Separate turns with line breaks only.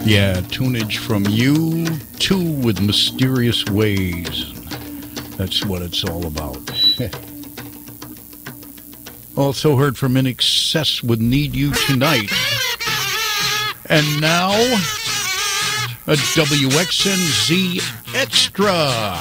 Yeah, tunage from you, too, with mysterious ways. That's what it's all about. Also heard from In Excess with Need You Tonight. And now, a WXNZ Extra.